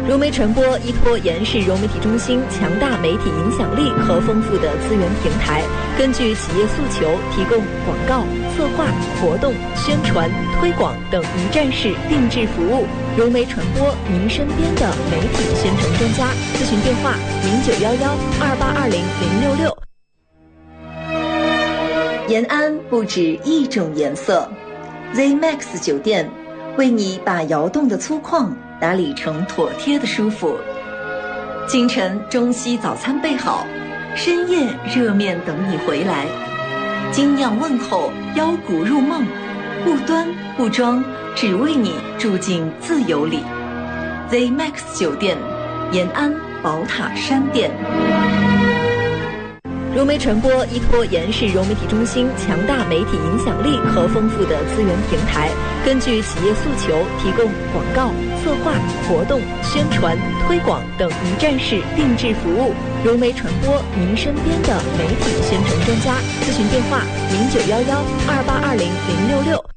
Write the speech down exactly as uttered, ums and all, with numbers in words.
融媒传播依托延世融媒体中心强大媒体影响力和丰富的资源平台，根据企业诉求提供广告、策划、活动、宣传、推广等一站式定制服务。融媒传播，您身边的媒体宣传专家。咨询电话：零九幺幺二八二零零六六。延安不止一种颜色 ，Z Max 酒店为你把窑洞的粗犷打理成妥帖的舒服。清晨中西早餐备好，深夜热面等你回来。精酿问候，腰鼓入梦，不端不装，只为你住进自由里。Z Max 酒店，延安宝塔山店。融媒传播依托延世融媒体中心强大媒体影响力和丰富的资源平台，根据企业诉求提供广告、策划、活动、宣传、推广等一站式定制服务。融媒传播，您身边的媒体宣传专家。咨询电话：零九幺幺二八二零零六六。